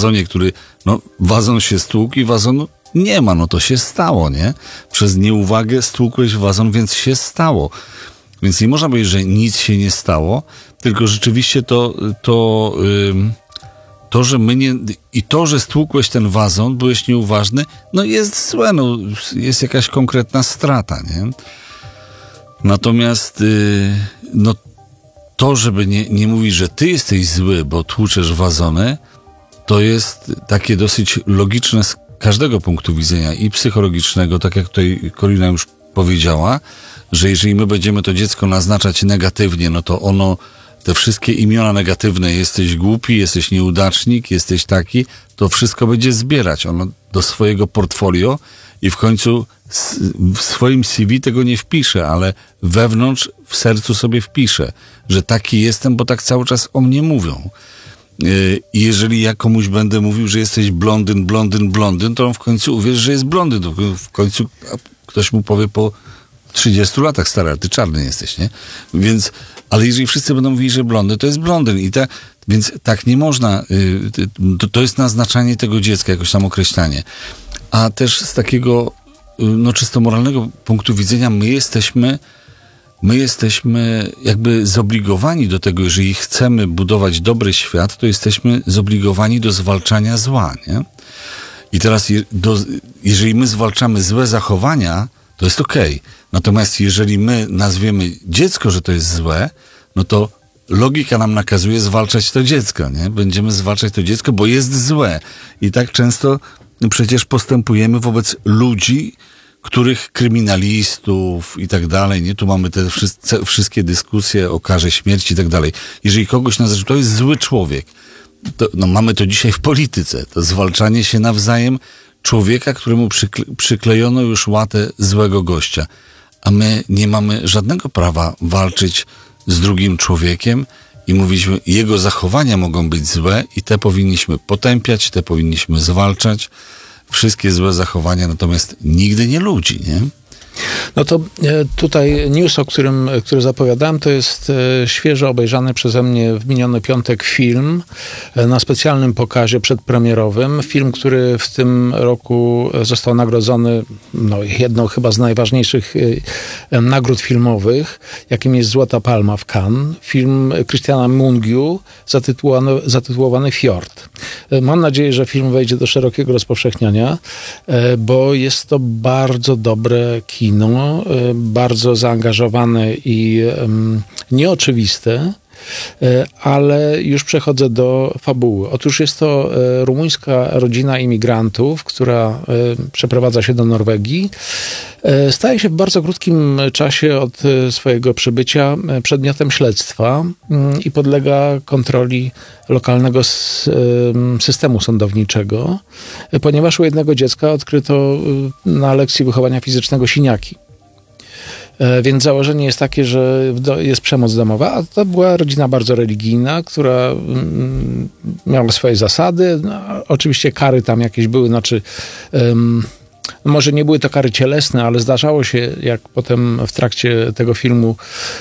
wazonie, wazon się stłukł i wazonu nie ma, no to się stało, nie? Przez nieuwagę stłukłeś wazon, więc się stało. Więc nie można powiedzieć, że nic się nie stało, tylko rzeczywiście to, że my nie... I to, że stłukłeś ten wazon, byłeś nieuważny, no jest złe, jest jakaś konkretna strata, nie? Natomiast to, żeby nie mówić, że ty jesteś zły, bo tłuczesz wazony, to jest takie dosyć logiczne z każdego punktu widzenia i psychologicznego, tak jak tutaj Korina już powiedziała, że jeżeli my będziemy to dziecko naznaczać negatywnie, no to ono, te wszystkie imiona negatywne, jesteś głupi, jesteś nieudacznik, jesteś taki, to wszystko będzie zbierać ono do swojego portfolio i w końcu w swoim CV tego nie wpisze, ale wewnątrz, w sercu sobie wpisze, że taki jestem, bo tak cały czas o mnie mówią. I jeżeli ja komuś będę mówił, że jesteś blondyn, to on w końcu uwierzy, że jest blondyn. W końcu ktoś mu powie po 30 latach, stary, ale ty czarny jesteś, nie? Więc, ale jeżeli wszyscy będą mówili, że blondyn, to jest blondyn. Więc tak nie można, to jest naznaczanie tego dziecka, jakoś tam określanie. A też z takiego, czysto moralnego punktu widzenia, my jesteśmy jakby zobligowani do tego, jeżeli chcemy budować dobry świat, to jesteśmy zobligowani do zwalczania zła, nie? I teraz, jeżeli my zwalczamy złe zachowania, to jest okej. Natomiast jeżeli my nazwiemy dziecko, że to jest złe, no to logika nam nakazuje zwalczać to dziecko, nie? Będziemy zwalczać to dziecko, bo jest złe. I tak często przecież postępujemy wobec ludzi, których kryminalistów i tak dalej, nie? Tu mamy te wszystkie dyskusje o karze śmierci i tak dalej. Jeżeli kogoś nazywa, to jest zły człowiek, to, mamy to dzisiaj w polityce, to zwalczanie się nawzajem człowieka, któremu przyklejono już łatę złego gościa. A my nie mamy żadnego prawa walczyć z drugim człowiekiem i mówić, jego zachowania mogą być złe i te powinniśmy potępiać, te powinniśmy zwalczać. Wszystkie złe zachowania, natomiast nigdy nie ludzi, nie? No to tutaj news, który zapowiadałem, to jest świeżo obejrzany przeze mnie w miniony piątek film na specjalnym pokazie przedpremierowym. Film, który w tym roku został nagrodzony jedną chyba z najważniejszych nagród filmowych, jakim jest Złota Palma w Cannes. Film Christiana Mungiu zatytułowany Fjord. Mam nadzieję, że film wejdzie do szerokiego rozpowszechniania, bo jest to bardzo dobre kino, bardzo zaangażowane i nieoczywiste, ale już przechodzę do fabuły. Otóż jest to rumuńska rodzina imigrantów, która przeprowadza się do Norwegii. Staje się w bardzo krótkim czasie od swojego przybycia przedmiotem śledztwa i podlega kontroli lokalnego systemu sądowniczego, ponieważ u jednego dziecka odkryto na lekcji wychowania fizycznego siniaki. Więc założenie jest takie, że jest przemoc domowa, a to była rodzina bardzo religijna, która miała swoje zasady. Oczywiście kary tam jakieś były, może nie były to kary cielesne, ale zdarzało się, jak potem w trakcie tego filmu,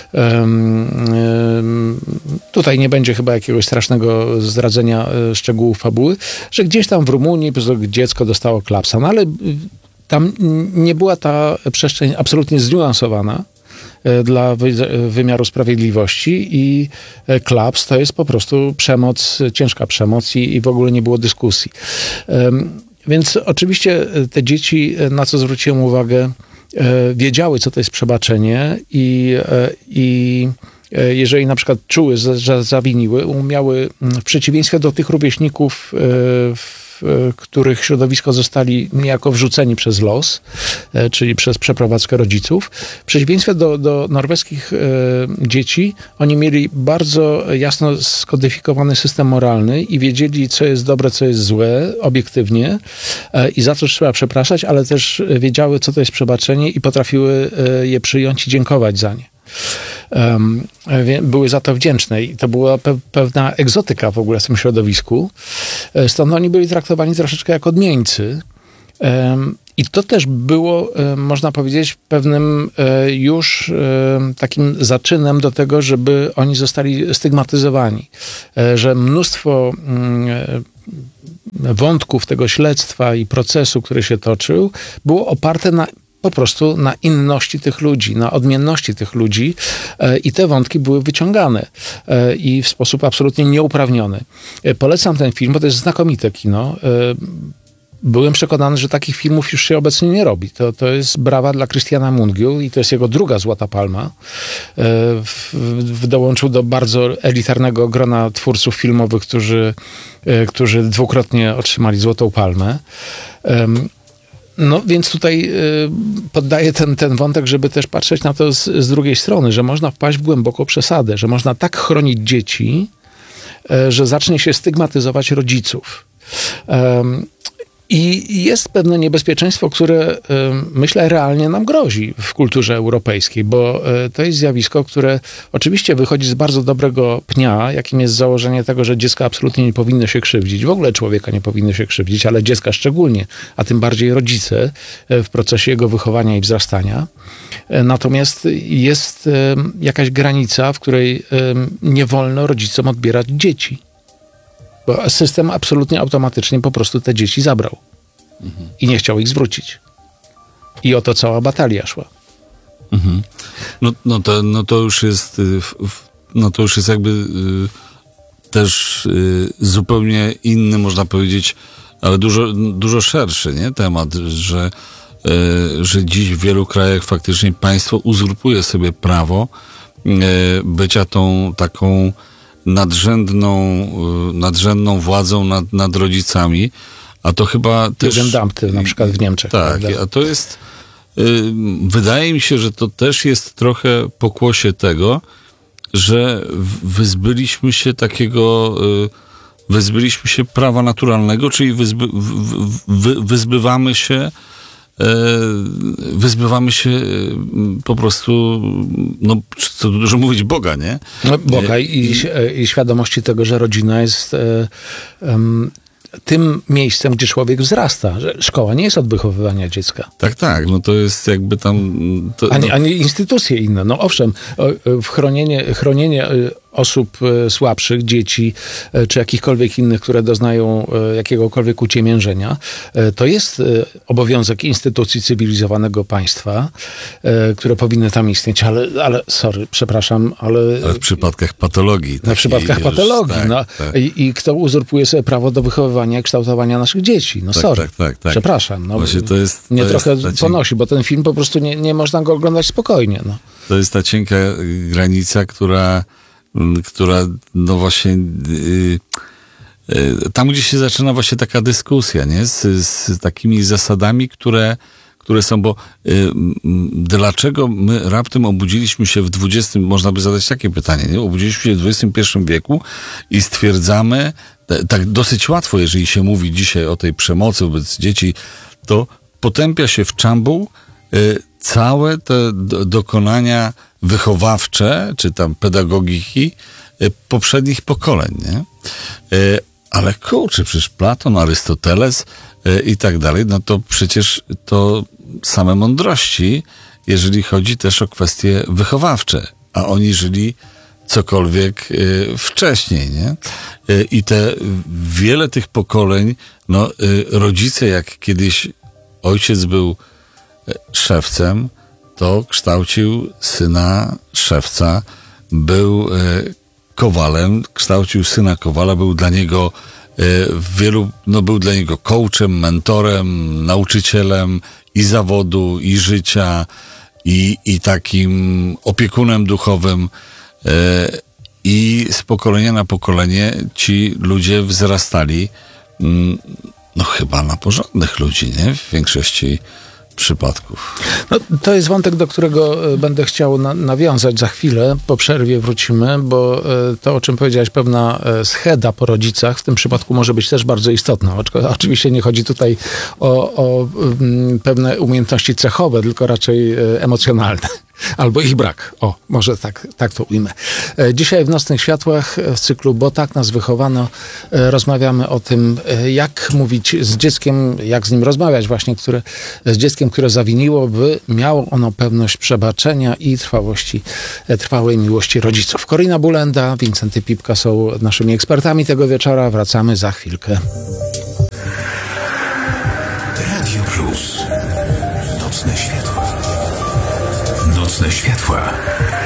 tutaj nie będzie chyba jakiegoś strasznego zdradzenia szczegółów fabuły, że gdzieś tam w Rumunii dziecko dostało klapsa. No ale tam nie była ta przestrzeń absolutnie zniuansowana dla wymiaru sprawiedliwości i klaps to jest po prostu przemoc, ciężka przemoc i w ogóle nie było dyskusji. Więc oczywiście te dzieci, na co zwróciłem uwagę, wiedziały, co to jest przebaczenie i jeżeli na przykład czuły, że zawiniły, umiały w przeciwieństwie do tych rówieśników, których środowisko zostali niejako wrzuceni przez los, czyli przez przeprowadzkę rodziców. W przeciwieństwie do norweskich dzieci, oni mieli bardzo jasno skodyfikowany system moralny i wiedzieli, co jest dobre, co jest złe, obiektywnie i za co trzeba przepraszać, ale też wiedziały, co to jest przebaczenie i potrafiły je przyjąć i dziękować za nie. Były za to wdzięczne i to była pewna egzotyka w ogóle w tym środowisku. Stąd oni byli traktowani troszeczkę jak odmieńcy. I to też było, można powiedzieć, pewnym już takim zaczynem do tego, żeby oni zostali stygmatyzowani. Że mnóstwo wątków tego śledztwa i procesu, który się toczył, było oparte po prostu na inności tych ludzi, na odmienności tych ludzi i te wątki były wyciągane i w sposób absolutnie nieuprawniony. Polecam ten film, bo to jest znakomite kino. Byłem przekonany, że takich filmów już się obecnie nie robi. To jest brawa dla Christiana Mungiu i to jest jego druga Złota Palma. Dołączył do bardzo elitarnego grona twórców filmowych, którzy dwukrotnie otrzymali Złotą Palmę. No więc tutaj poddaję ten wątek, żeby też patrzeć na to z drugiej strony, że można wpaść w głęboką przesadę, że można tak chronić dzieci, że zacznie się stygmatyzować rodziców. I jest pewne niebezpieczeństwo, które myślę realnie nam grozi w kulturze europejskiej, bo to jest zjawisko, które oczywiście wychodzi z bardzo dobrego pnia, jakim jest założenie tego, że dziecka absolutnie nie powinno się krzywdzić, w ogóle człowieka nie powinno się krzywdzić, ale dziecka szczególnie, a tym bardziej rodzice w procesie jego wychowania i wzrastania. Natomiast jest jakaś granica, w której nie wolno rodzicom odbierać dzieci. Bo system absolutnie automatycznie po prostu te dzieci zabrał. I nie chciał ich zwrócić. I o to cała batalia szła. To już jest to już jest jakby też zupełnie inny, można powiedzieć, ale dużo szerszy, nie? Temat, że dziś w wielu krajach faktycznie państwo uzurpuje sobie prawo bycia tą taką nadrzędną władzą nad rodzicami, a to chyba też... Jugendamty na przykład w Niemczech. Tak, prawda? A to jest... wydaje mi się, że to też jest trochę pokłosie tego, że wyzbyliśmy się prawa naturalnego, czyli wyzbywamy się po prostu, no co tu dużo mówić, Boga, nie? No, Boga i świadomości tego, że rodzina jest tym miejscem, gdzie człowiek wzrasta. Że szkoła nie jest od wychowywania dziecka. Tak, no to jest jakby tam... Ani instytucje inne. No owszem, chronienie osób słabszych, dzieci, czy jakichkolwiek innych, które doznają jakiegokolwiek uciemiężenia, to jest obowiązek instytucji cywilizowanego państwa, które powinny tam istnieć, ale przepraszam, ale w przypadkach patologii. W przypadkach patologii, tak. I kto uzurpuje sobie prawo do wychowywania i kształtowania naszych dzieci? No Tak. Przepraszam. No, mnie trochę ponosi, bo ten film po prostu nie można go oglądać spokojnie. No. To jest ta cienka granica, która no właśnie tam, gdzie się zaczyna właśnie taka dyskusja, nie? Z takimi zasadami, które są, bo dlaczego my raptem obudziliśmy się w XX, można by zadać takie pytanie, nie? Obudziliśmy się w XXI wieku i stwierdzamy, tak dosyć łatwo, jeżeli się mówi dzisiaj o tej przemocy wobec dzieci, to potępia się w czambuł całe te dokonania wychowawcze, czy tam pedagogiki poprzednich pokoleń, nie? Ale kurczę, przecież Platon, Arystoteles i tak dalej, no to przecież to same mądrości, jeżeli chodzi też o kwestie wychowawcze, a oni żyli cokolwiek wcześniej, nie? I wiele tych pokoleń, no rodzice, jak kiedyś ojciec był szewcem, to kształcił syna szewca, był kowalem, kształcił syna kowala, był dla niego był dla niego coachem, mentorem, nauczycielem i zawodu, i życia, i takim opiekunem duchowym. I z pokolenia na pokolenie ci ludzie wzrastali, no chyba na porządnych ludzi, nie? W większości przypadków. No, to jest wątek, do którego będę chciał nawiązać za chwilę. Po przerwie wrócimy, bo to, o czym powiedziałeś, pewna scheda po rodzicach w tym przypadku może być też bardzo istotna. Oczywiście nie chodzi tutaj o pewne umiejętności cechowe, tylko raczej emocjonalne. Albo ich brak. O, może tak to ujmę. Dzisiaj w Nocnych Światłach w cyklu Bo tak nas wychowano rozmawiamy o tym, jak mówić z dzieckiem, jak z nim rozmawiać właśnie, z dzieckiem, które zawiniło, by miało ono pewność przebaczenia i trwałej miłości rodziców. Korina Bulenda, Wincenty Pipka są naszymi ekspertami tego wieczora. Wracamy za chwilkę. Radio Plus. Nocne światła. Nocne światła.